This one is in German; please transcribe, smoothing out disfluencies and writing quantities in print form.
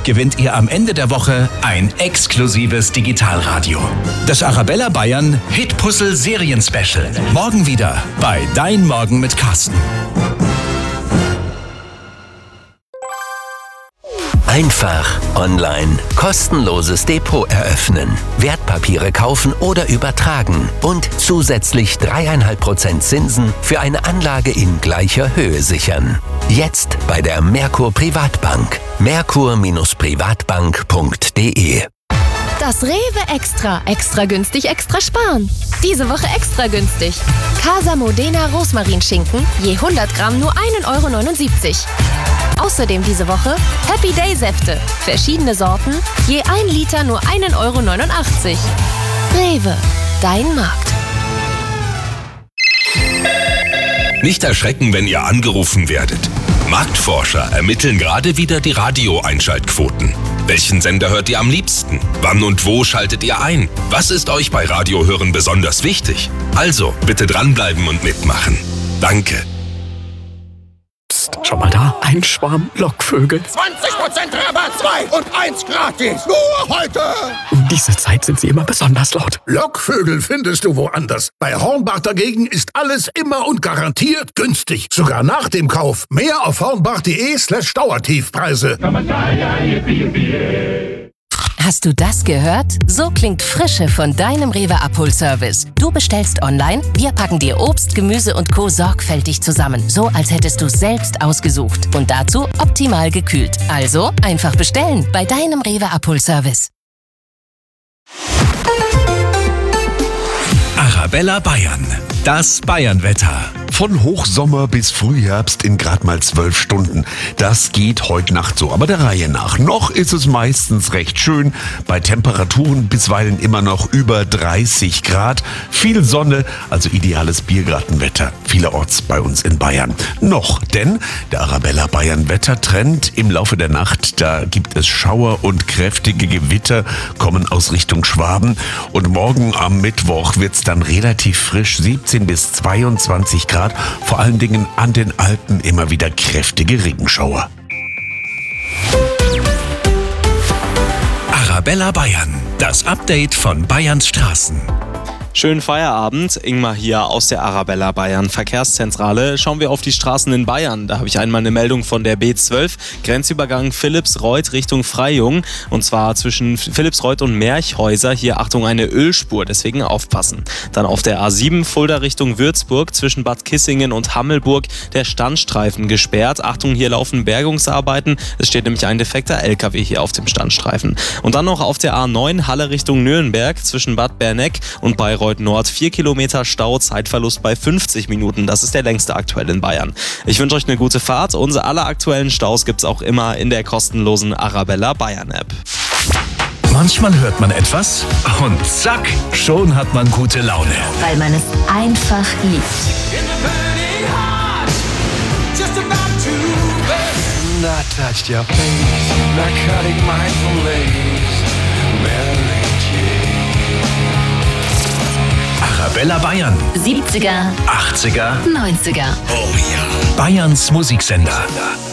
gewinnt ihr am Ende der Woche ein exklusives Digitalradio. Das Arabella Bayern Hitpuzzle Serien Special. Morgen wieder bei Dein Morgen mit Carsten. Einfach online kostenloses Depot eröffnen, Wertpapiere kaufen oder übertragen und zusätzlich 3,5% Zinsen für eine Anlage in gleicher Höhe sichern. Jetzt bei der Merkur Privatbank. Merkur-Privatbank.de. Das Rewe Extra. Extra günstig, extra sparen. Diese Woche extra günstig. Casa Modena Rosmarinschinken, je 100 Gramm nur 1,79 €. Außerdem diese Woche Happy Day Säfte. Verschiedene Sorten, je 1 Liter nur 1,89 €. Rewe, dein Markt. Nicht erschrecken, wenn ihr angerufen werdet. Marktforscher ermitteln gerade wieder die Radio-Einschaltquoten. Welchen Sender hört ihr am liebsten? Wann und wo schaltet ihr ein? Was ist euch bei Radiohören besonders wichtig? Also, bitte dranbleiben und mitmachen. Danke. Psst, schau mal da, ein Schwarm Lockvögel. 20% Rabatt, 2 und 1 gratis. Nur heute. Um diese Zeit sind sie immer besonders laut. Lockvögel findest du woanders. Bei Hornbach dagegen ist alles immer und garantiert günstig. Sogar nach dem Kauf. Mehr auf hornbach.de/Dauertiefpreise. Hast du das gehört? So klingt Frische von deinem Rewe Abholservice. Du bestellst online, wir packen dir Obst, Gemüse und Co. sorgfältig zusammen. So, als hättest du es selbst ausgesucht. Und dazu optimal gekühlt. Also einfach bestellen bei deinem Rewe Abholservice. Arabella Bayern. Das Bayernwetter. Von Hochsommer bis Frühherbst in gerade mal 12 Stunden. Das geht heute Nacht so, aber der Reihe nach. Noch ist es meistens recht schön, bei Temperaturen bisweilen immer noch über 30 Grad. Viel Sonne, also ideales Biergartenwetter. Vielerorts bei uns in Bayern. Noch, denn der Arabella Bayern Wettertrend im Laufe der Nacht, da gibt es Schauer und kräftige Gewitter, kommen aus Richtung Schwaben. Und morgen am Mittwoch wird's dann relativ frisch, 17 bis 22 Grad. Vor allen Dingen an den Alpen immer wieder kräftige Regenschauer. Arabella Bayern. Das Update von Bayerns Straßen. Schönen Feierabend, Ingmar hier aus der Arabella Bayern Verkehrszentrale. Schauen wir auf die Straßen in Bayern. Da habe ich einmal eine Meldung von der B12, Grenzübergang Philippsreuth Richtung Freyung. Und zwar zwischen Philippsreuth und Merchhäuser. Hier, Achtung, eine Ölspur, deswegen aufpassen. Dann auf der A7 Fulda Richtung Würzburg zwischen Bad Kissingen und Hammelburg der Standstreifen gesperrt. Achtung, hier laufen Bergungsarbeiten. Es steht nämlich ein defekter LKW hier auf dem Standstreifen. Und dann noch auf der A9 Halle Richtung Nürnberg zwischen Bad Berneck und Bayreuth Nord 4 Kilometer Stau, Zeitverlust bei 50 Minuten. Das ist der längste aktuell in Bayern. Ich wünsche euch eine gute Fahrt. Unsere aller aktuellen Staus gibt's auch immer in der kostenlosen Arabella Bayern App. Manchmal hört man etwas und zack, schon hat man gute Laune. Weil man es einfach liebt. Arabella Bayern. 70er, 80er, 90er. Oh ja. Bayerns Musiksender.